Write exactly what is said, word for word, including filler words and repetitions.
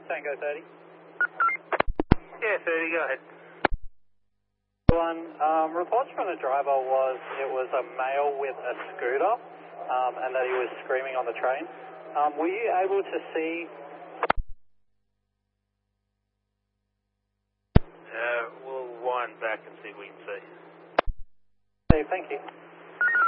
Tango thirty. Yeah, thirty, go ahead. One, um, reports from the driver was it was a male with a scooter um, and that he was screaming on the train. Um, were you able to see? Uh, we'll wind back and see if we can see. Hey, thank you.